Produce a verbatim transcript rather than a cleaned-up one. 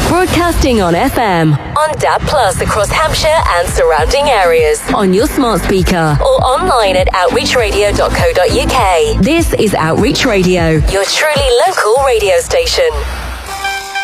Broadcasting on F M, on D A B Plus across Hampshire and surrounding areas, on your smart speaker, or online at outreach radio dot co dot uk. This is Outreach Radio, your truly local radio station.